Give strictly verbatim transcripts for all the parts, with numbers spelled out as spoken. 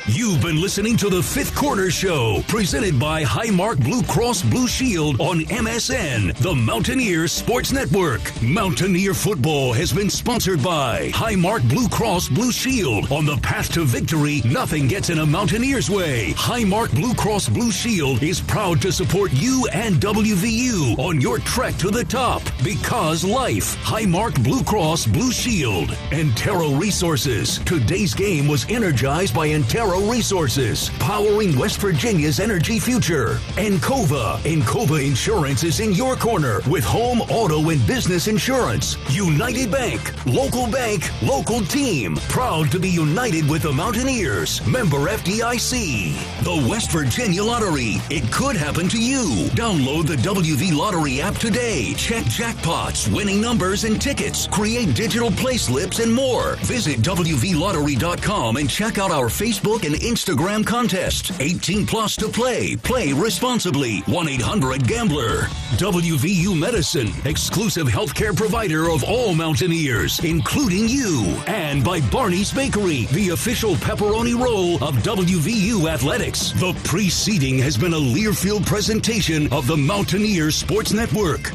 You've been listening to the Fifth Quarter Show, presented by Highmark Blue Cross Blue Shield on M S N, the Mountaineer Sports Network. Mountaineer football has been sponsored by Highmark Blue Cross Blue Shield. On the path to victory, nothing gets in a Mountaineer's way. Highmark Blue Cross Blue Shield is proud to support you and W V U on your trek to the top. Because life, Highmark Blue Cross Blue Shield. Antero Resources. Today's game was energized by Antero Resources, powering West Virginia's energy future. Encova. Encova Insurance is in your corner with home, auto, and business insurance. United Bank. Local bank, local team. Proud to be united with the Mountaineers. Member F D I C. The West Virginia Lottery. It could happen to you. Download the W V Lottery app today. Check jackpots, winning numbers, and tickets. Create digital play slips and more. Visit W V lottery dot com and check out our Facebook and Instagram contest. eighteen plus to play. Play responsibly. one eight hundred gambler. W V U Medicine, exclusive healthcare provider of all Mountaineers, including you. And by Barney's Bakery, the official pepperoni roll of W V U Athletics. The preceding has been a Learfield presentation of the Mountaineer Sports Network.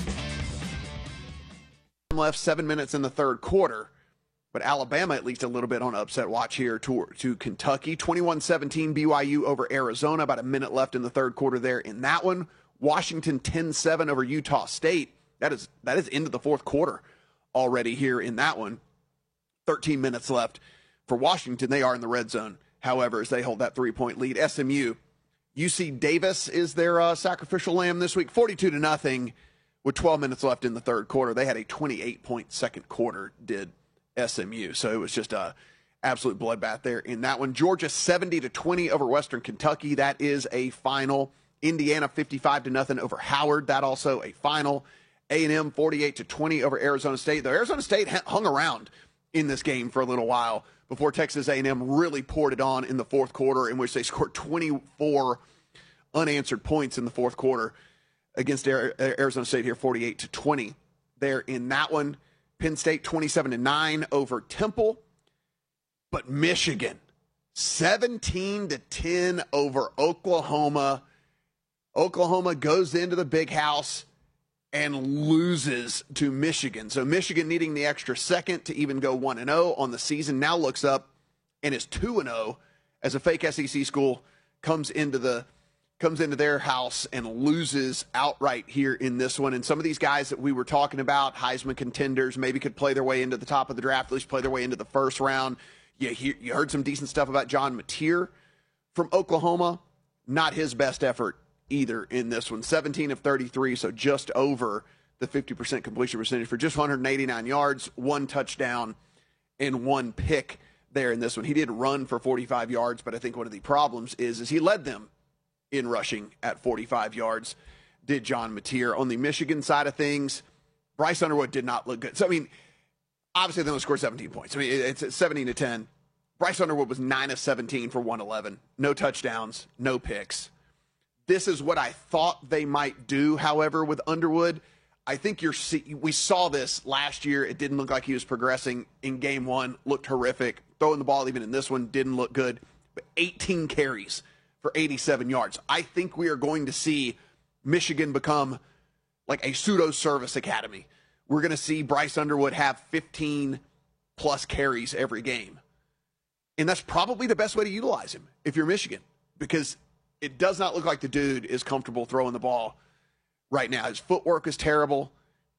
Left seven minutes in the third quarter. But Alabama at least a little bit on upset watch here to, to Kentucky. twenty-one seventeen B Y U over Arizona. About a minute left in the third quarter there in that one. Washington ten seven over Utah State. That is that is into the fourth quarter already here in that one. thirteen minutes left for Washington. They are in the red zone, however, as they hold that three-point lead. S M U, U C Davis is their uh, sacrificial lamb this week, forty-two to nothing with twelve minutes left in the third quarter. They had a twenty-eight point second quarter, did S M U. So it was just a absolute bloodbath there in that one. Georgia seventy to twenty over Western Kentucky. That is a final. Indiana fifty-five to nothing over Howard. That also a final. A and M forty-eight to twenty over Arizona State. Though Arizona State hung around in this game for a little while before Texas A and M really poured it on in the fourth quarter, in which they scored twenty-four unanswered points in the fourth quarter against Arizona State here, forty-eight to twenty there in that one. Penn State twenty-seven to nine over Temple. But Michigan seventeen to ten over Oklahoma. Oklahoma goes into the big house and loses to Michigan. So Michigan, needing the extra second to even go one and oh on the season, now looks up and is two and oh as a fake S E C school comes into the comes into their house and loses outright here in this one. And some of these guys that we were talking about, Heisman contenders, maybe could play their way into the top of the draft, at least play their way into the first round. You, you heard some decent stuff about John Mateer from Oklahoma. Not his best effort either in this one. seventeen of thirty-three, so just over the fifty percent completion percentage for just one hundred eighty-nine yards, one touchdown, and one pick there in this one. He did run for forty-five yards, but I think one of the problems is, is he led them in rushing at forty-five yards, did John Mateer. On the Michigan side of things, Bryce Underwood did not look good. So, I mean, obviously they only scored seventeen points. I mean, it's seventeen to ten. Bryce Underwood was nine of seventeen for one eleven. No touchdowns, no picks. This is what I thought they might do, however, with Underwood. I think you're we saw this last year. It didn't look like he was progressing in game one. Looked horrific. Throwing the ball even in this one didn't look good. But eighteen carries for eighty-seven yards. I think we are going to see Michigan become like a pseudo-service academy. We're going to see Bryce Underwood have fifteen plus carries every game. And that's probably the best way to utilize him if you're Michigan, because it does not look like the dude is comfortable throwing the ball right now. His footwork is terrible.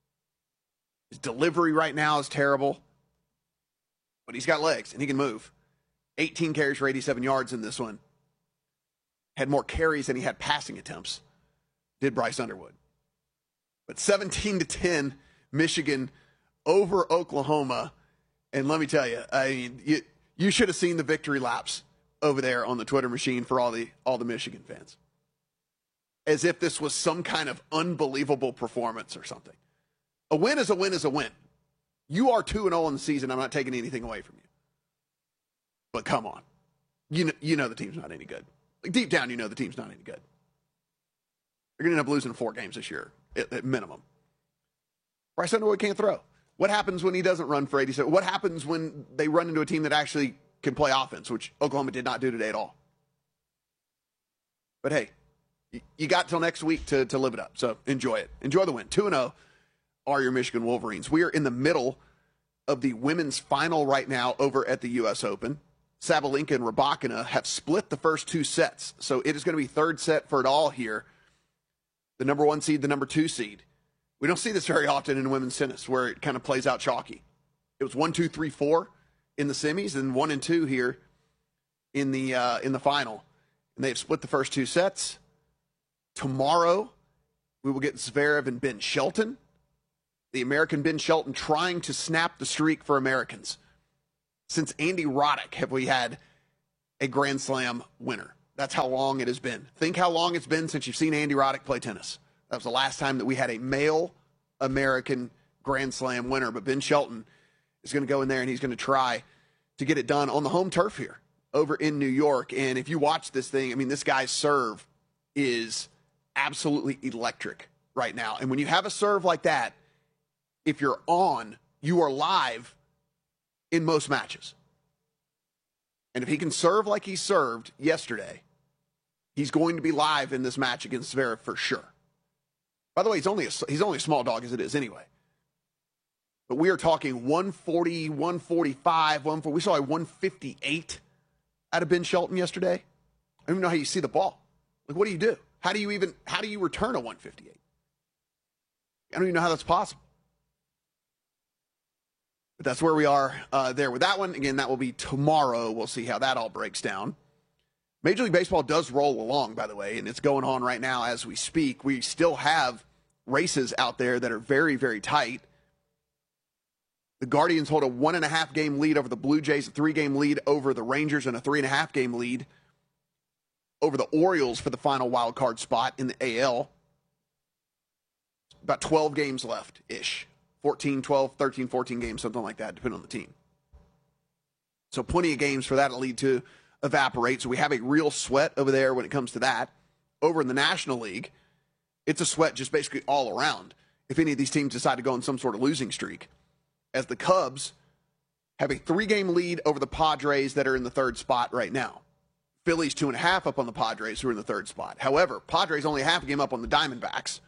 His delivery right now is terrible. But he's got legs and he can move. eighteen carries for eighty-seven yards in this one. Had more carries than he had passing attempts, did Bryce Underwood. But seventeen to ten, Michigan over Oklahoma. And let me tell you, I mean, you, you should have seen the victory laps over there on the Twitter machine for all the all the Michigan fans. As if this was some kind of unbelievable performance or something. A win is a win is a win. You are two and oh in the season. I'm not taking anything away from you. But come on. You know, you know the team's not any good. Like deep down, you know the team's not any good. They're going to end up losing four games this year, at, at minimum. Bryce Underwood can't throw. What happens when he doesn't run for eighty-seven? What happens when they run into a team that actually can play offense, which Oklahoma did not do today at all. But hey, you got till next week to, to live it up. So enjoy it. Enjoy the win. two and oh are your Michigan Wolverines. We are in the middle of the women's final right now over at the U S Open. Sabalenka and Rybakina have split the first two sets. So it is going to be third set for it all here. The number one seed, the number two seed. We don't see this very often in women's tennis where it kind of plays out chalky. It was one, two, three, four in the semis, and one and two here in the uh, in the final. And they've split the first two sets. Tomorrow, we will get Zverev and Ben Shelton. The American Ben Shelton trying to snap the streak for Americans. Since Andy Roddick have we had a Grand Slam winner. That's how long it has been. Think how long it's been since you've seen Andy Roddick play tennis. That was the last time that we had a male American Grand Slam winner. But Ben Shelton is going to go in there and he's going to try to get it done on the home turf here over in New York. And if you watch this thing, I mean, this guy's serve is absolutely electric right now. And when you have a serve like that, if you're on, you are live in most matches. And if he can serve like he served yesterday, he's going to be live in this match against Zverev for sure. By the way, he's only a, he's only a small dog as it is anyway. But we are talking one forty, one forty-five, one forty. We saw a one fifty-eight out of Ben Shelton yesterday. I don't even know how you see the ball. Like, what do you do? How do you even, how do you return a one fifty-eight? I don't even know how that's possible. But that's where we are uh, there with that one. Again, that will be tomorrow. We'll see how that all breaks down. Major League Baseball does roll along, by the way, and it's going on right now as we speak. We still have races out there that are very, very tight. The Guardians hold a one and a half game lead over the Blue Jays, a three game lead over the Rangers, and a three and a half game lead over the Orioles for the final wild card spot in the A L. About twelve games left-ish. fourteen, twelve, thirteen, fourteen games, something like that, depending on the team. So plenty of games for that to lead to evaporate. So we have a real sweat over there when it comes to that. Over in the National League, it's a sweat just basically all around if any of these teams decide to go on some sort of losing streak. As the Cubs have a three-game lead over the Padres that are in the third spot right now. Phillies two and a half up on the Padres who are in the third spot. However, Padres only half a game up on the Diamondbacks.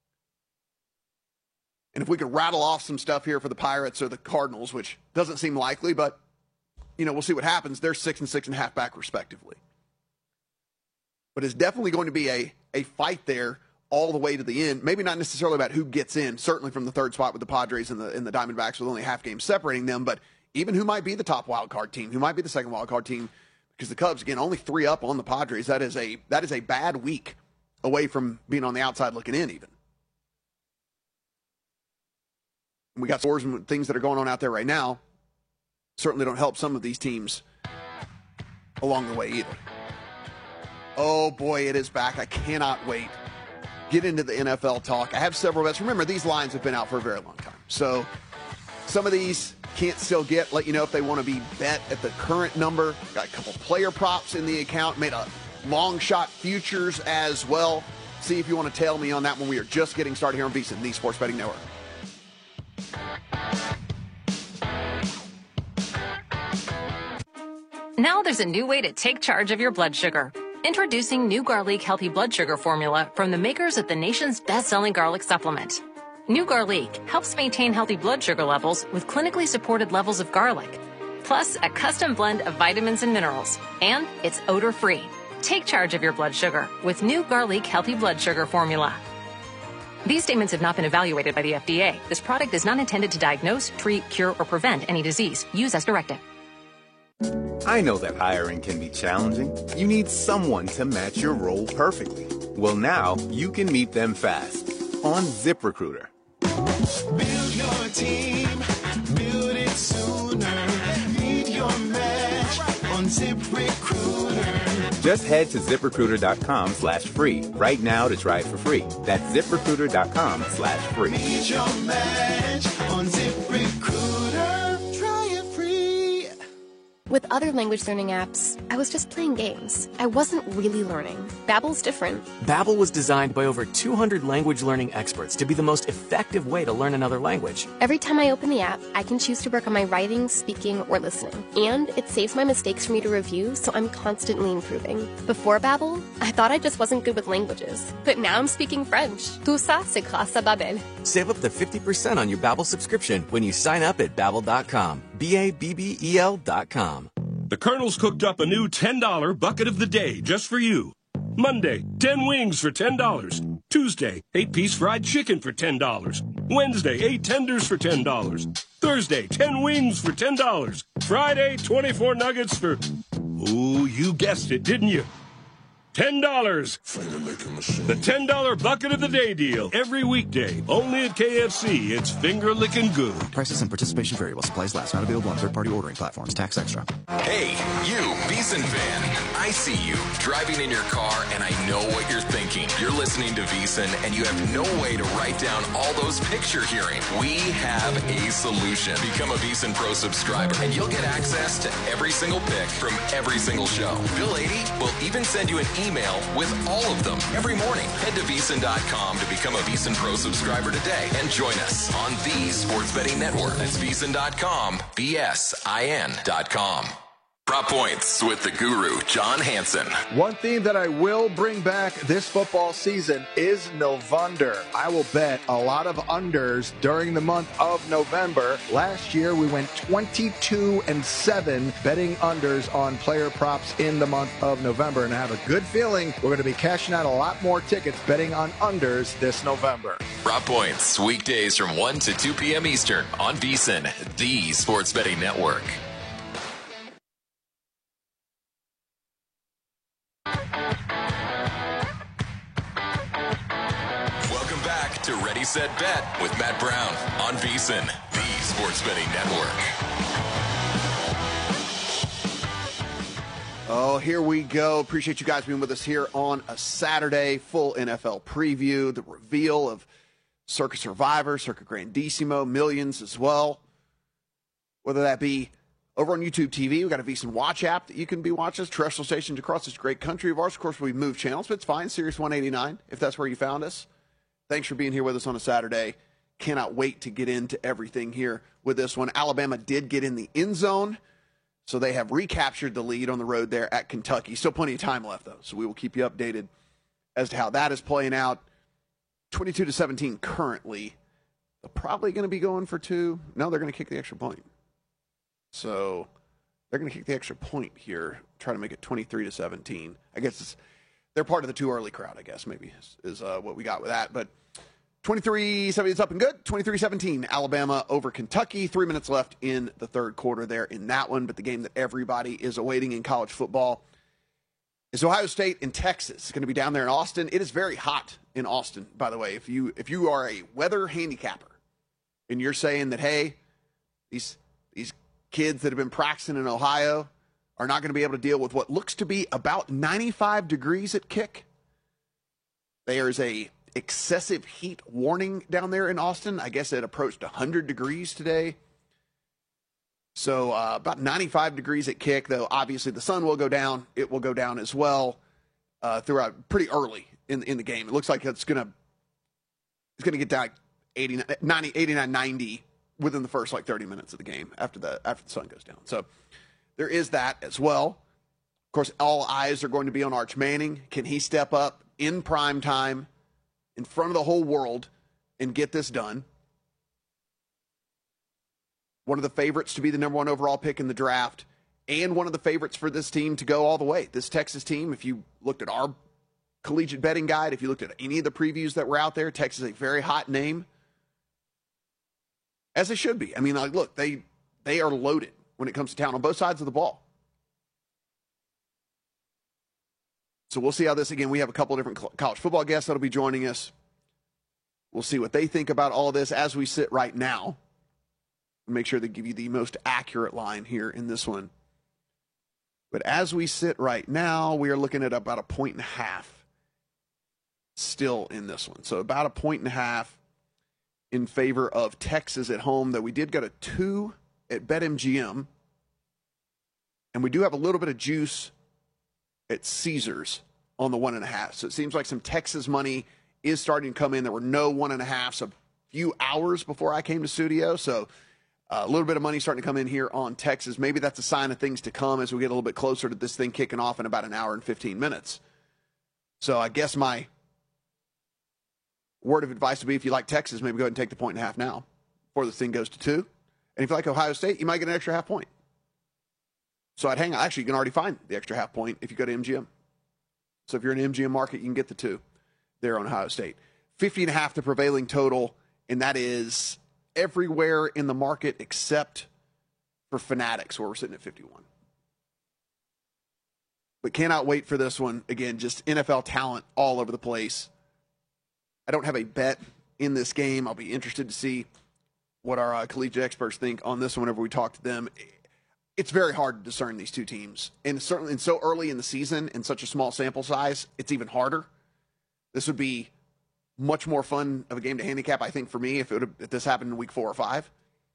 And if we could rattle off some stuff here for the Pirates or the Cardinals, which doesn't seem likely, but, you know, we'll see what happens. They're six and six and a half back, respectively. But it's definitely going to be a, a fight there all the way to the end. Maybe not necessarily about who gets in, certainly from the third spot with the Padres and the, and the Diamondbacks with only half games separating them, but even who might be the top wild card team, who might be the second wild card team, because the Cubs, again, only three up on the Padres. That is a that is a bad week away from being on the outside looking in even. We got scores and things that are going on out there right now. Certainly don't help some of these teams along the way either. Oh, boy, it is back. I cannot wait. Get into the N F L talk. I have several bets. Remember, these lines have been out for a very long time. So some of these can't still get. Let you know if they want to be bet at the current number. Got a couple player props in the account. Made a long shot futures as well. See if you want to tail me on that one. We are just getting started here on VSiN, the Sports Betting Network. Now there's a new way to take charge of your blood sugar. Introducing New Garlic Healthy Blood Sugar Formula from the makers of the nation's best-selling garlic supplement. New Garlic helps maintain healthy blood sugar levels with clinically supported levels of garlic, plus a custom blend of vitamins and minerals, and it's odor-free. Take charge of your blood sugar with New Garlic Healthy Blood Sugar Formula. These statements have not been evaluated by the F D A. This product is not intended to diagnose, treat, cure, or prevent any disease. Use as directed. I know that hiring can be challenging. You need someone to match your role perfectly. Well, now you can meet them fast on ZipRecruiter. Build your team, build it sooner. Meet your match on ZipRecruiter. Just head to ZipRecruiter.com slash free right now to try it for free. That's ZipRecruiter.com slash free. Meet your match on ZipRecruiter. Try it free. With other language learning apps, I was just playing games. I wasn't really learning. Babbel's different. Babbel was designed by over two hundred language learning experts to be the most effective way to learn another language. Every time I open the app, I can choose to work on my writing, speaking, or listening. And it saves my mistakes for me to review, so I'm constantly improving. Before Babbel, I thought I just wasn't good with languages. But now I'm speaking French. Tout ça, c'est grâce à Babbel. Save up to fifty percent on your Babbel subscription when you sign up at babbel dot com. B A B B E L dot com. The Colonel's cooked up a new ten dollar bucket of the day just for you. Monday, ten wings for ten dollars. Tuesday, eight piece fried chicken for ten dollars. Wednesday, eight tenders for ten dollars. Thursday, ten wings for ten dollars. Friday, twenty-four nuggets for... Ooh, you guessed it, didn't you? ten dollars. The ten dollar bucket of the day deal. Every weekday. Only at K F C. It's finger licking good. Prices and participation vary while supplies last. Not available on third-party ordering platforms. Tax extra. Hey, you, VEASAN fan. I see you driving in your car, and I know what you're thinking. You're listening to VEASAN, and you have no way to write down all those picks you're hearing. We have a solution. Become a VEASAN Pro subscriber, and you'll get access to every single pick from every single show. Bill eighty will even send you an email email with all of them every morning. Head to VEASAN dot com to become a VEASAN Pro subscriber today and join us on the Sports Betting Network. That's VEASAN dot com, V S I N dot com. Prop Points with the guru, John Hansen. One theme that I will bring back this football season is November. I will bet a lot of unders during the month of November. Last year, we went twenty-two and seven betting unders on player props in the month of November. And I have a good feeling we're going to be cashing out a lot more tickets betting on unders this November. Prop Points, weekdays from one to two p.m. Eastern on VEASAN, the Sports Betting Network. Welcome back to Ready, Set, Bet with Matt Brown on VEASAN, the Sports Betting Network. Oh, here we go. Appreciate you guys being with us here on a Saturday. Full N F L preview, the reveal of Circa Survivor, Circa Grandissimo, Millions as well. Whether that be over on YouTube T V, we've got a VEASAN Watch app that you can be watching us, terrestrial stations across this great country of ours. Of course, we've moved channels, but it's fine. Sirius one eighty-nine, if that's where you found us. Thanks for being here with us on a Saturday. Cannot wait to get into everything here with this one. Alabama did get in the end zone, so they have recaptured the lead on the road there at Kentucky. Still plenty of time left, though, so we will keep you updated as to how that is playing out. twenty-two to seventeen currently. They're probably going to be going for two. No, they're going to kick the extra point. So they're going to kick the extra point here, try to make it twenty-three to seventeen. I guess it's, they're part of the too early crowd, I guess, maybe is, is uh, what we got with that. But twenty-three seventeen is up and good. twenty-three seventeen, Alabama over Kentucky. Three minutes left in the third quarter there in that one. But the game that everybody is awaiting in college football is Ohio State and Texas. It's going to be down there in Austin. It is very hot in Austin, by the way. If you if you are a weather handicapper and you're saying that, hey, these these kids that have been practicing in Ohio are not going to be able to deal with what looks to be about ninety-five degrees at kick. There's a excessive heat warning down there in Austin. I guess it approached one hundred degrees today. So uh, about ninety-five degrees at kick, though obviously the sun will go down. It will go down as well uh, throughout pretty early in, in the game. It looks like it's going to it's gonna get down like eighty-nine, ninety, eighty-nine, ninety within the first like thirty minutes of the game after the after the sun goes down. So there is that as well. Of course, all eyes are going to be on Arch Manning. Can he step up in prime time in front of the whole world and get this done? One of the favorites to be the number one overall pick in the draft, and one of the favorites for this team to go all the way. This Texas team, if you looked at our collegiate betting guide, if you looked at any of the previews that were out there, Texas is a very hot name. As they should be. I mean, like, look, they they are loaded when it comes to town on both sides of the ball. So we'll see how this, again, we have a couple of different college football guests that'll be joining us. We'll see what they think about all of this as we sit right now. Make sure they give you the most accurate line here in this one. But as we sit right now, we are looking at about a point and a half still in this one. So about a point and a half in favor of Texas at home, that we did go to two at BetMGM. And we do have a little bit of juice at Caesars on the one and a half. So it seems like some Texas money is starting to come in. There were no one and a halves a few hours before I came to studio. So uh, a little bit of money starting to come in here on Texas. Maybe that's a sign of things to come as we get a little bit closer to this thing kicking off in about an hour and fifteen minutes. So I guess my word of advice would be, if you like Texas, maybe go ahead and take the point and a half now before this thing goes to two. And if you like Ohio State, you might get an extra half point. So I'd hang on. Actually, you can already find the extra half point if you go to M G M. So if you're in an M G M market, you can get the two there on Ohio State. fifty and a half the prevailing total, and that is everywhere in the market except for Fanatics, where we're sitting at fifty-one. But cannot wait for this one. Again, just N F L talent all over the place. I don't have a bet in this game. I'll be interested to see what our uh, collegiate experts think on this one whenever we talk to them. It's very hard to discern these two teams. And certainly, and so early in the season, in such a small sample size, it's even harder. This would be much more fun of a game to handicap, I think, for me, if, it would, if this happened in week four or five.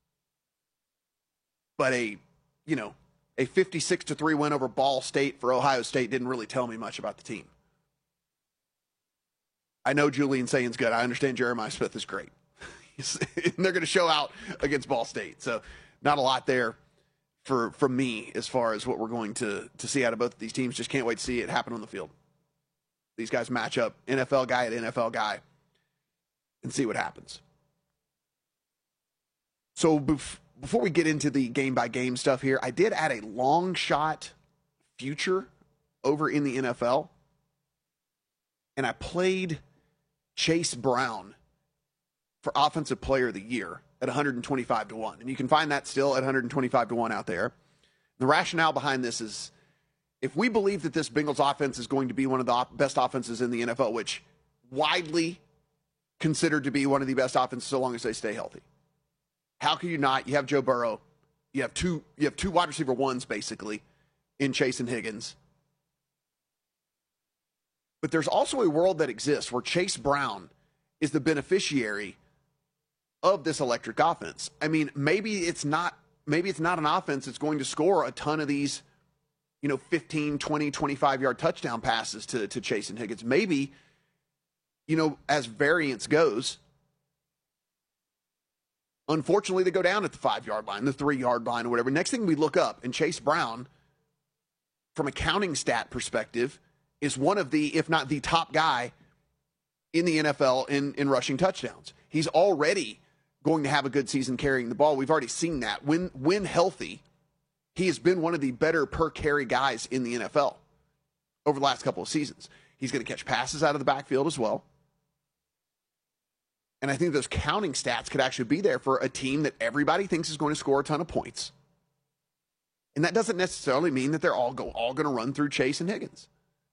But a, you know, a fifty-six to three win over Ball State for Ohio State didn't really tell me much about the team. I know Julian Sayan's good. I understand Jeremiah Smith is great. And they're going to show out against Ball State. So not a lot there for from me as far as what we're going to, to see out of both of these teams. Just can't wait to see it happen on the field. These guys match up N F L guy at N F L guy and see what happens. So bef- before we get into the game-by-game stuff here, I did add a long shot future over in the N F L. And I played Chase Brown for Offensive Player of the Year at one hundred twenty-five to one. And you can find that still at one hundred twenty-five to one out there. The rationale behind this is, if we believe that this Bengals offense is going to be one of the best offenses in the N F L, which widely considered to be one of the best offenses so long as they stay healthy, how can you not? You have Joe Burrow. You have two, you have two wide receiver ones, basically, in Chase and Higgins. But there's also a world that exists where Chase Brown is the beneficiary of this electric offense. I mean, maybe it's not maybe it's not an offense that's going to score a ton of these, you know, fifteen, twenty, twenty-five-yard touchdown passes to, to Chase and Higgins. Maybe, you know, as variance goes, unfortunately, they go down at the five-yard line, the three-yard line, or whatever. Next thing we look up, and Chase Brown, from a counting stat perspective, is one of the, if not the top guy in the N F L in, in rushing touchdowns. He's already going to have a good season carrying the ball. We've already seen that. When when healthy, he has been one of the better per carry guys in the N F L over the last couple of seasons. He's going to catch passes out of the backfield as well. And I think those counting stats could actually be there for a team that everybody thinks is going to score a ton of points. And that doesn't necessarily mean that they're all go all going to run through Chase and Higgins.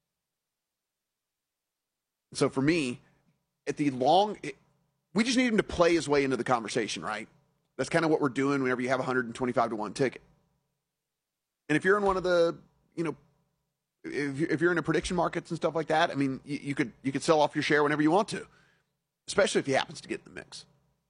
So for me, at the long, it, we just need him to play his way into the conversation, right? That's kind of what we're doing whenever you have a one hundred twenty-five to one ticket. And if you're in one of the, you know, if, if you're in the prediction markets and stuff like that, I mean, you, you could you could sell off your share whenever you want to, especially if he happens to get in the mix.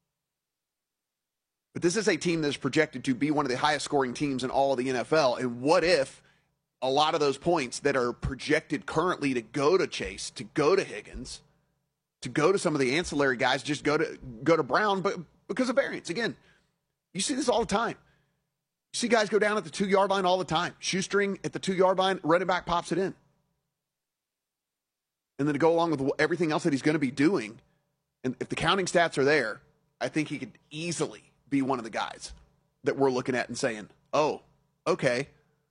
But this is a team that's projected to be one of the highest scoring teams in all of the N F L. And what if a lot of those points that are projected currently to go to Chase, to go to Higgins, to go to some of the ancillary guys, just go to go to Brown, but because of variance. Again, you see this all the time. You see guys go down at the two-yard line all the time. Shoestring at the two-yard line, running back pops it in. And then to go along with everything else that he's going to be doing, and if the counting stats are there, I think he could easily be one of the guys that we're looking at and saying, oh, okay,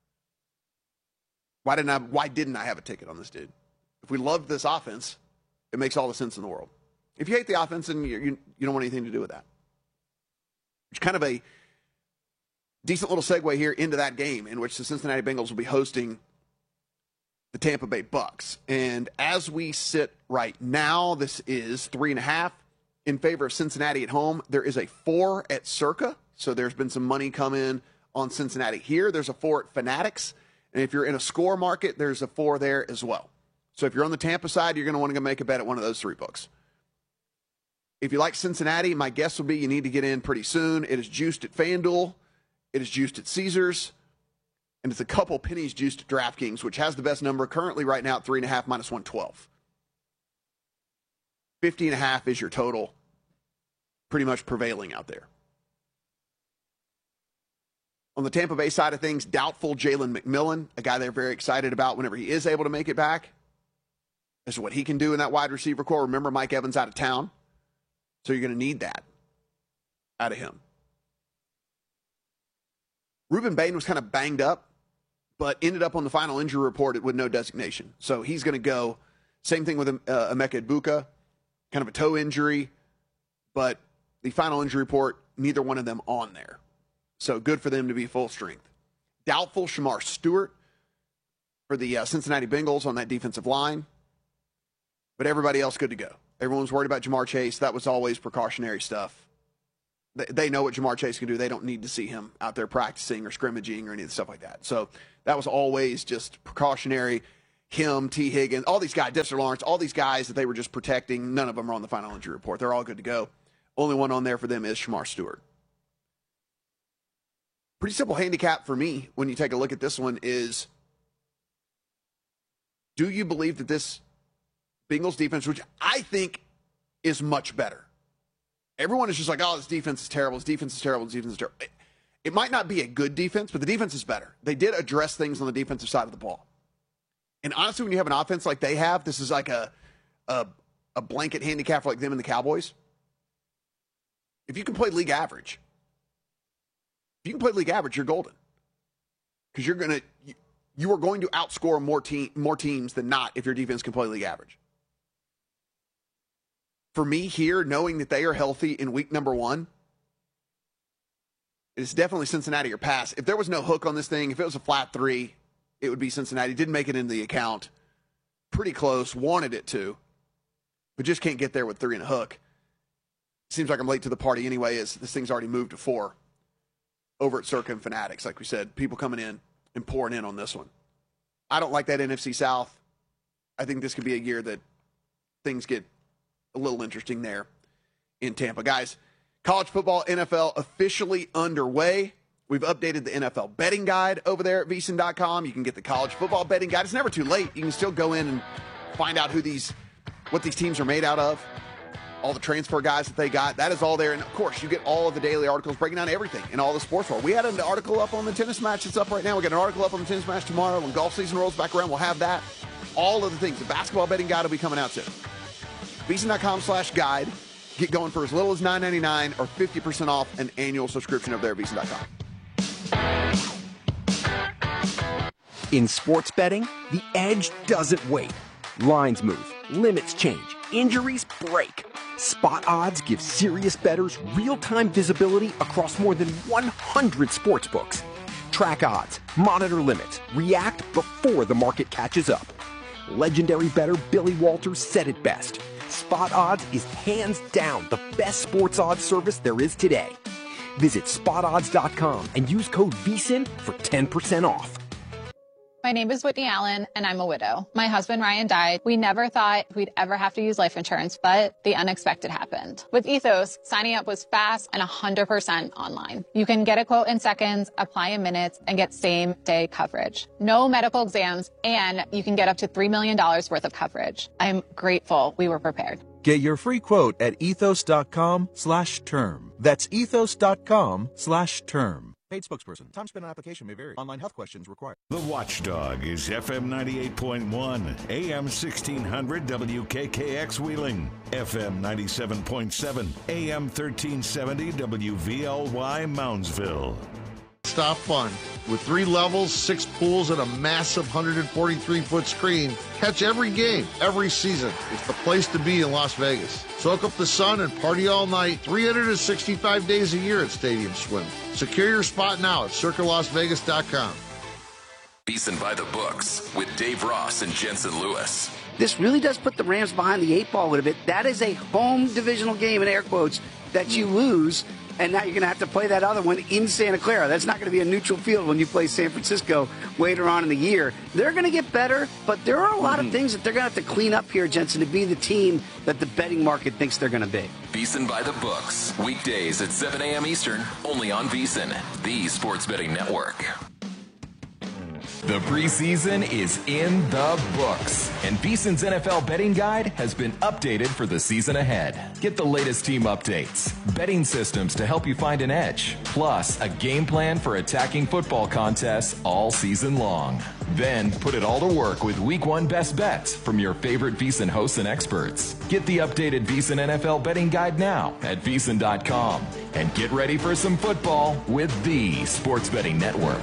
Why didn't I? Why didn't I have a ticket on this dude? If we loved this offense, it makes all the sense in the world. If you hate the offense, then you, you, you don't want anything to do with that. It's kind of a decent little segue here into that game in which the Cincinnati Bengals will be hosting the Tampa Bay Bucks. And as we sit right now, this is three and a half in favor of Cincinnati at home. There is a four at Circa, so there's been some money come in on Cincinnati here. There's a four at Fanatics. And if you're in a score market, there's a four there as well. So if you're on the Tampa side, you're going to want to make a bet at one of those three books. If you like Cincinnati, my guess would be you need to get in pretty soon. It is juiced at FanDuel. It is juiced at Caesars. And it's a couple pennies juiced at DraftKings, which has the best number currently right now at three and a half minus one twelve. fifty and a half is your total, pretty much prevailing out there. On the Tampa Bay side of things, doubtful Jalen McMillan, a guy they're very excited about whenever he is able to make it back. As to what he can do in that wide receiver core. Remember, Mike Evans out of town, so you're going to need that out of him. Reuben Bain was kind of banged up, but ended up on the final injury report with no designation. So he's going to go. Same thing with uh, Emeka Egbuka, kind of a toe injury, but the final injury report, neither one of them on there. So good for them to be full strength. Doubtful Shamar Stewart for the uh, Cincinnati Bengals on that defensive line. But everybody else good to go. Everyone's worried about Jamar Chase. That was always precautionary stuff. They, they know what Jamar Chase can do. They don't need to see him out there practicing or scrimmaging or any of the stuff like that. So that was always just precautionary. Him, T. Higgins, all these guys, Dexter Lawrence, all these guys that they were just protecting, none of them are on the final injury report. They're all good to go. Only one on there for them is Shamar Stewart. Pretty simple handicap for me when you take a look at this one is, do you believe that this Bengals defense, which I think is much better. Everyone is just like, oh, this defense is terrible, this defense is terrible, this defense is terrible. It, it might not be a good defense, but the defense is better. They did address things on the defensive side of the ball. And honestly, when you have an offense like they have, this is like a, a, a blanket handicap for like them and the Cowboys. If you can play league average, if you can play league average, you're golden. Because you're going to, you, you are going to outscore more, team, more teams than not if your defense can play league average. For me here, knowing that they are healthy in week number one, it's definitely Cincinnati or pass. If there was no hook on this thing, if it was a flat three, it would be Cincinnati. Didn't make it into the account. Pretty close. Wanted it to. But just can't get there with three and a hook. Seems like I'm late to the party anyway, as this thing's already moved to four over at Circa and Fanatics. Like we said, people coming in and pouring in on this one. I don't like that N F C South. I think this could be a year that things get a little interesting there in Tampa. Guys, college football, N F L officially underway. We've updated the N F L betting guide over there at V S I N dot com. You can get the college football betting guide. It's never too late. You can still go in and find out who these, what these teams are made out of, all the transfer guys that they got. That is all there. And, of course, you get all of the daily articles breaking down everything in all the sports world. We had an article up on the tennis match that's up right now. We got an article up on the tennis match tomorrow. When golf season rolls back around, we'll have that. All of the things. The basketball betting guide will be coming out soon. V S I N dot com slash guide. Get going for as little as nine ninety-nine or fifty percent off an annual subscription over there at V S I N dot com. In sports betting, the edge doesn't wait. Lines move, limits change, injuries break. Spot Odds gives serious bettors real-time visibility across more than one hundred sports books. Track odds, monitor limits, react before the market catches up. Legendary bettor Billy Walters said it best. Spot Odds is hands down the best sports odds service there is today. Visit spot odds dot com and use code V S I N for ten percent off. My name is Whitney Allen, and I'm a widow. My husband, Ryan, died. We never thought we'd ever have to use life insurance, but the unexpected happened. With Ethos, signing up was fast and one hundred percent online. You can get a quote in seconds, apply in minutes, and get same-day coverage. No medical exams, and you can get up to three million dollars worth of coverage. I'm grateful we were prepared. Get your free quote at ethos dot com slash term. That's ethos dot com slash term. Paid spokesperson. Time spent on application may vary. Online health questions required. The Watchdog is F M ninety-eight point one, A M sixteen hundred W K K X Wheeling, F M ninety-seven point seven, A M thirteen seventy W V L Y Moundsville. Stop fun. With three levels, six pools, and a massive one hundred forty-three foot screen, catch every game, every season. It's the place to be in Las Vegas. Soak up the sun and party all night, three hundred sixty-five days a year at Stadium Swim. Secure your spot now at circa las vegas dot com. V S I N by the books with Dave Ross and Jensen Lewis. This really does put the Rams behind the eight ball a little bit. That is a home divisional game, in air quotes, that you lose. And now you're going to have to play that other one in Santa Clara. That's not going to be a neutral field when you play San Francisco later on in the year. They're going to get better, but there are a lot mm-hmm. of things that they're going to have to clean up here, Jensen, to be the team that the betting market thinks they're going to be. V S I N by the books, weekdays at seven a.m. Eastern, only on V S I N, the sports betting network. The preseason is in the books, and VSiN's N F L betting guide has been updated for the season ahead. Get the latest team updates, betting systems to help you find an edge, plus a game plan for attacking football contests all season long. Then put it all to work with Week One best bets from your favorite VSiN hosts and experts. Get the updated VSiN N F L betting guide now at V S I N dot com, and get ready for some football with the Sports Betting Network.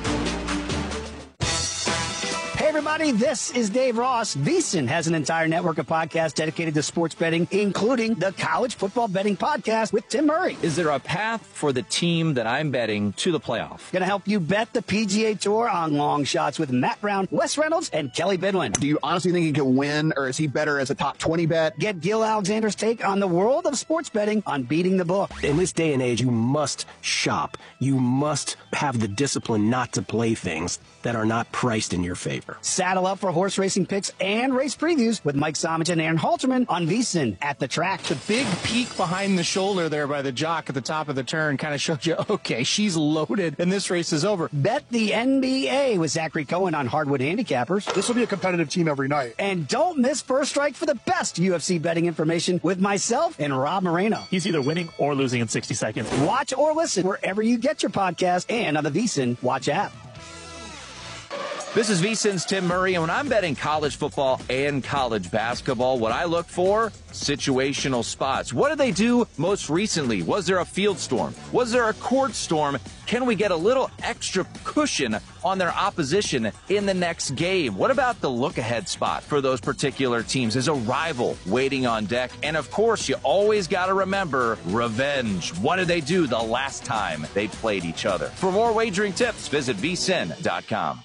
Hey, everybody, this is Dave Ross. VSiN has an entire network of podcasts dedicated to sports betting, including the College Football Betting Podcast with Tim Murray. Is there a path for the team that I'm betting to the playoff? Going to help you bet the P G A Tour on long shots with Matt Brown, Wes Reynolds, and Kelly Bidwin. Do you honestly think he can win, or is he better as a top twenty bet? Get Gil Alexander's take on the world of sports betting on Beating the Book. In this day and age, you must shop. You must have the discipline not to play things that are not priced in your favor. Saddle up for horse racing picks and race previews with Mike Somich and Aaron Halterman on VSiN at the track. The big peak behind the shoulder there by the jock at the top of the turn kind of showed you, okay, she's loaded and this race is over. Bet the N B A with Zachary Cohen on Hardwood Handicappers. This will be a competitive team every night. And don't miss First Strike for the best U F C betting information with myself and Rob Moreno. He's either winning or losing in sixty seconds. Watch or listen wherever you get your podcast and on the VSiN Watch app. This is VSiN's Tim Murray, and when I'm betting college football and college basketball, what I look for, situational spots. What did they do most recently? Was there a field storm? Was there a court storm? Can we get a little extra cushion on their opposition in the next game? What about the look-ahead spot for those particular teams? There's a rival waiting on deck. And, of course, you always got to remember revenge. What did they do the last time they played each other? For more wagering tips, visit V S I N dot com.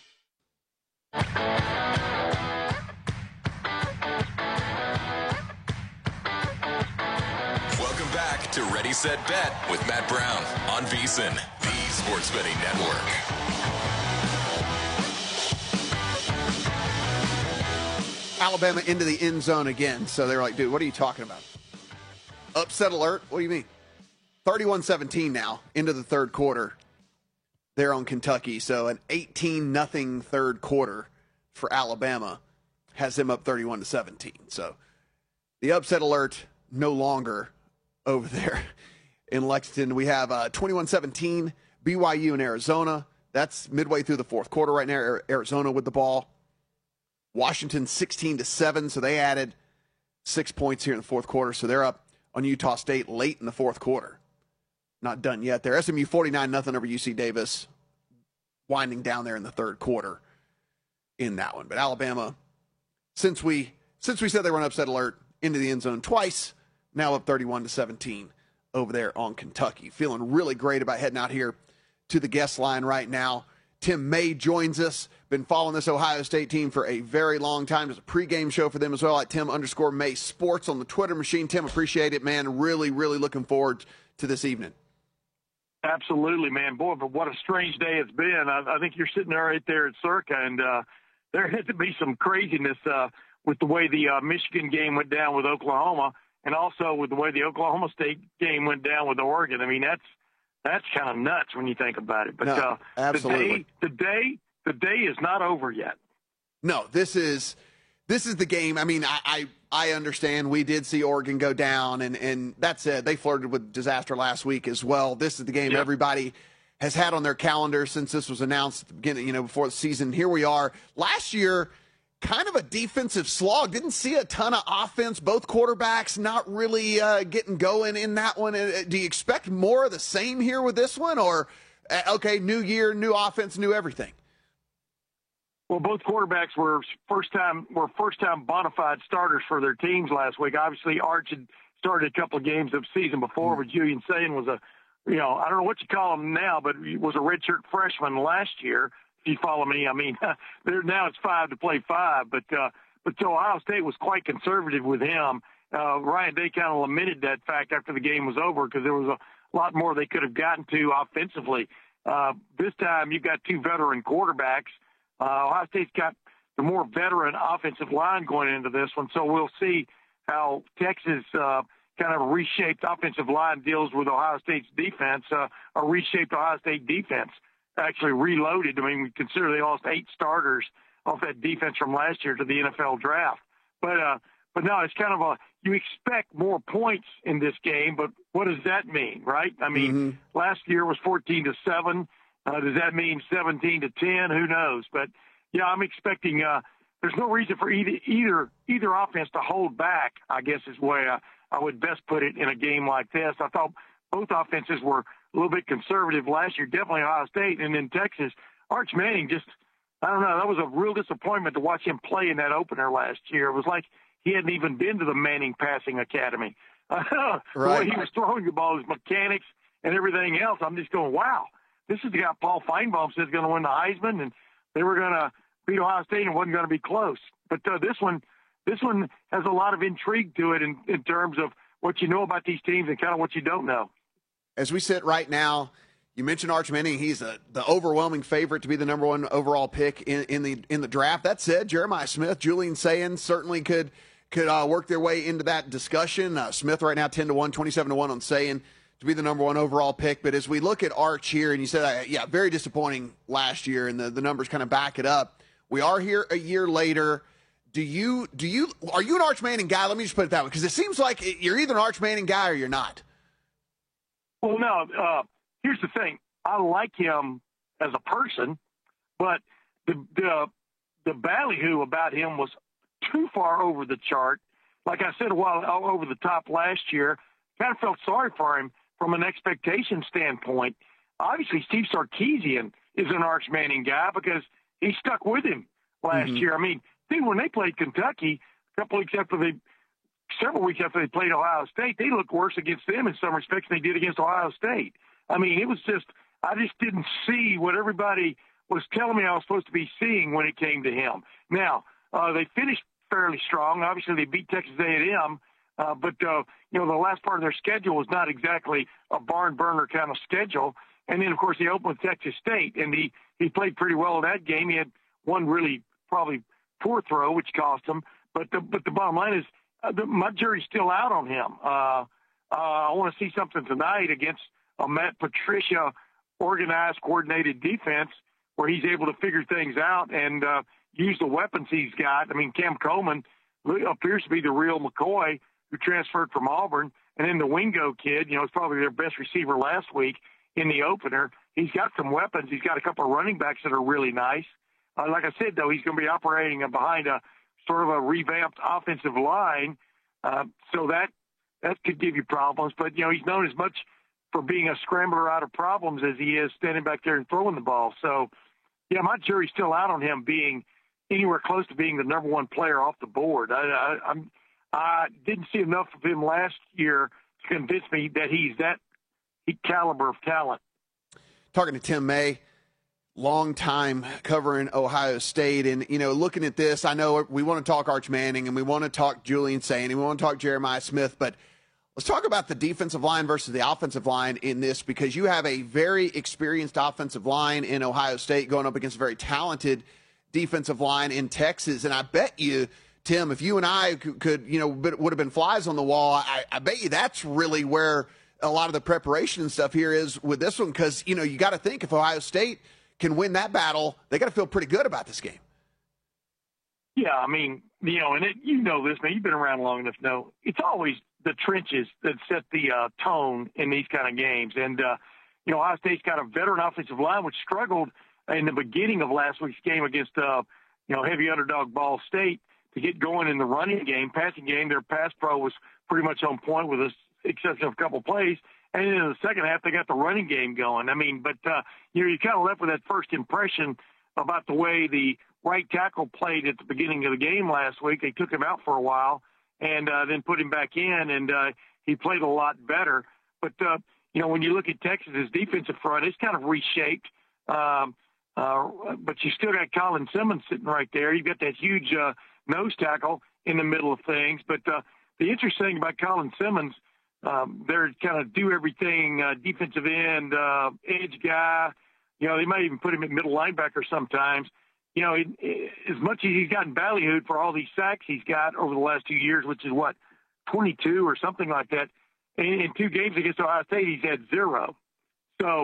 Welcome back to Ready, Set, Bet with Matt Brown on VSiN, the Sports Betting Network. Alabama into the end zone again. So they're like, dude, what are you talking about? Upset alert? What do you mean? thirty-one seventeen now into the third quarter. There on Kentucky. So an eighteen nothing third quarter for Alabama has them up thirty-one to seventeen. So the upset alert no longer over there in Lexington. We have uh, twenty-one seventeen B Y U in Arizona. That's midway through the fourth quarter right now. Arizona with the ball. Washington sixteen to seven. So they added six points here in the fourth quarter. So they're up on Utah State late in the fourth quarter. Not done yet there. S M U forty-nine nothing over U C Davis, winding down there in the third quarter in that one. But Alabama, since we since we said they were on upset alert, into the end zone twice, now up thirty-one to seventeen over there on Kentucky. Feeling really great about heading out here to the guest line right now. Tim May joins us. Been following this Ohio State team for a very long time. There's a pregame show for them as well at Tim underscore May Sports on the Twitter machine. Tim, appreciate it, man. Really, really looking forward to this evening. Absolutely, man. Boy, but what a strange day it's been. I, I think you're sitting there right there at Circa, and uh, there had to be some craziness uh, with the way the uh, Michigan game went down with Oklahoma, and also with the way the Oklahoma State game went down with Oregon. I mean, that's that's kind of nuts when you think about it. But no, uh, absolutely. the day, the day, the day is not over yet. No, this is this is the game. I mean, I. I I understand we did see Oregon go down, and, and that's it. They flirted with disaster last week as well. This is the game yep. everybody has had on their calendar since this was announced at the beginning, you know, before the season. Here we are. Last year, kind of a defensive slog. Didn't see a ton of offense. Both quarterbacks not really uh, getting going in that one. Do you expect more of the same here with this one? Or, okay, new year, new offense, new everything? Well, both quarterbacks were first time were first time bona fide starters for their teams last week. Obviously, Arch had started a couple of games of season before, but Julian Sayin was a, you know, I don't know what you call him now, but he was a redshirt freshman last year. If you follow me, I mean, there now it's five to play five, but uh, but so Ohio State was quite conservative with him. Uh, Ryan Day kind of lamented that fact after the game was over because there was a lot more they could have gotten to offensively. Uh, this time, you've got two veteran quarterbacks. Uh, Ohio State's got the more veteran offensive line going into this one, so we'll see how Texas uh, kind of reshaped offensive line deals with Ohio State's defense, uh, a reshaped Ohio State defense. actually reloaded. I mean, we consider they lost eight starters off that defense from last year to the N F L draft. But uh, but no, it's kind of a you expect more points in this game, but what does that mean, right? I mean, mm-hmm. last year was fourteen to seven. Uh, does that mean seventeen to ten? Who knows? But yeah, I'm expecting. Uh, there's no reason for either either either offense to hold back, I guess is the way I, I would best put it in a game like this. I thought both offenses were a little bit conservative last year, definitely Ohio State, and in Texas, Arch Manning just. I don't know. That was a real disappointment to watch him play in that opener last year. It was like he hadn't even been to the Manning Passing Academy. Uh, the way he was throwing the ball, his mechanics and everything else, I'm just going, wow, this is the guy Paul Feinbaum said is going to win the Heisman, and they were going to beat Ohio State and wasn't going to be close. But uh, this one, this one has a lot of intrigue to it in, in terms of what you know about these teams and kind of what you don't know. As we sit right now, you mentioned Arch Manning. He's a, the overwhelming favorite to be the number one overall pick in, in the in the draft. That said, Jeremiah Smith, Julian Sayans certainly could could uh, work their way into that discussion. Uh, Smith right now ten to one, twenty-seven to one on Sayans to be the number one overall pick. But as we look at Arch here, and you said, uh, yeah, very disappointing last year, and the, the numbers kind of back it up. We are here a year later. Do you do you are you an Arch Manning guy? Let me just put it that way, because it seems like you're either an Arch Manning guy or you're not. Well, no. Uh, here's the thing. I like him as a person, but the the the ballyhoo about him was too far over the chart. Like I said a while over the top last year, kind of felt sorry for him from an expectation standpoint. Obviously, Steve Sarkisian is an Arch Manning guy because he stuck with him last mm-hmm. year. I mean, think when they played Kentucky a couple weeks after they, several weeks after they played Ohio State, they looked worse against them in some respects than they did against Ohio State. I mean, it was just, I just didn't see what everybody was telling me I was supposed to be seeing when it came to him. Now, uh, they finished fairly strong. Obviously, they beat Texas A and M, uh, but, uh, you know, the last part of their schedule was not exactly a barn burner kind of schedule. And then, of course, he opened with Texas State, and he, he played pretty well in that game. He had one really probably poor throw, which cost him. But the, but the bottom line is uh, the, my jury's still out on him. Uh, uh, I want to see something tonight against a Matt Patricia organized, coordinated defense where he's able to figure things out and uh, use the weapons he's got. I mean, Cam Coleman appears to be the real McCoy who transferred from Auburn. And then the Wingo kid, you know, is probably their best receiver last week in the opener. He's got some weapons. He's got a couple of running backs that are really nice. Uh, like I said, though, he's going to be operating behind a sort of a revamped offensive line. Uh, so that that could give you problems. But, you know, he's known as much for being a scrambler out of problems as he is standing back there and throwing the ball. So, yeah, my jury's still out on him being anywhere close to being the number one player off the board. I, I, I'm, I didn't see enough of him last year to convince me that he's that caliber of talent. Talking to Tim May, long time covering Ohio State, and, you know, looking at this, I know we want to talk Arch Manning and we want to talk Julian Sayans and we want to talk Jeremiah Smith, but let's talk about the defensive line versus the offensive line in this, because you have a very experienced offensive line in Ohio State going up against a very talented defensive line in Texas. And I bet you, Tim, if you and I could, could you know, would have been flies on the wall, I, I bet you that's really where a lot of the preparation and stuff here is with this one, because, you know, you got to think if Ohio State can win that battle, they got to feel pretty good about this game. Yeah, I mean, you know, and it, you know this, man. You've been around long enough to know it's always the trenches that set the uh, tone in these kind of games. And, uh, you know, Ohio State's got a veteran offensive line, which struggled in the beginning of last week's game against, uh, you know, heavy underdog Ball State to get going in the running game, passing game. Their pass pro was pretty much on point with us, exception of a couple plays. And then in the second half, they got the running game going. I mean, but, uh, you know, you kind of left with that first impression about the way the right tackle played at the beginning of the game last week. They took him out for a while and uh, then put him back in, and uh, he played a lot better. But, uh, you know, when you look at Texas's defensive front, it's kind of reshaped. Um, uh, but you still got Colin Simmons sitting right there. You've got that huge uh, nose tackle in the middle of things. But uh, the interesting thing about Colin Simmons, um, they're kind of do everything, uh, defensive end, uh, edge guy. You know, they might even put him at middle linebacker sometimes. You know, it, it, as much as he's gotten ballyhooed for all these sacks he's got over the last two years, which is what, twenty-two or something like that. In, in two games against Ohio State, he's had zero. So,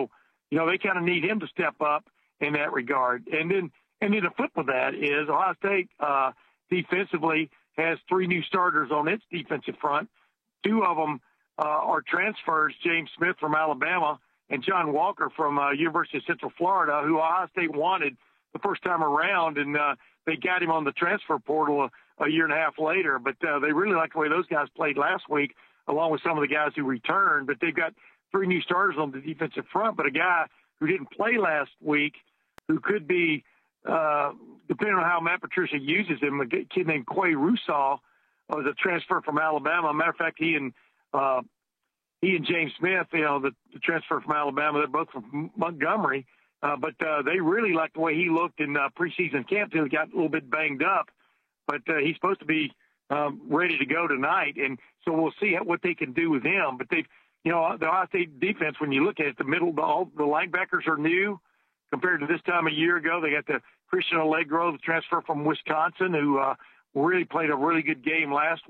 you know, they kind of need him to step up in that regard. And then, and then the flip of that is Ohio State uh, defensively has three new starters on its defensive front. Two of them uh, are transfers, James Smith from Alabama and John Walker from uh, University of Central Florida, who Ohio State wanted the first time around, and uh, they got him on the transfer portal a, a year and a half later. But uh, they really like the way those guys played last week, along with some of the guys who returned. But they've got three new starters on the defensive front, but a guy who didn't play last week, who could be, uh, depending on how Matt Patricia uses him, a kid named Quay Russaw was a transfer from Alabama. Matter of fact, he and uh, he and James Smith, you know, the, the transfer from Alabama, they're both from Montgomery. Uh, but uh, they really liked the way he looked in uh, preseason camp until he got a little bit banged up. But uh, he's supposed to be um, ready to go tonight, and so we'll see what they can do with him. But they've, you know, the Ohio State defense, when you look at it, the middle, the, all, the linebackers are new compared to this time a year ago. They got the Christian Allegro, the transfer from Wisconsin, who uh, really played a really good game last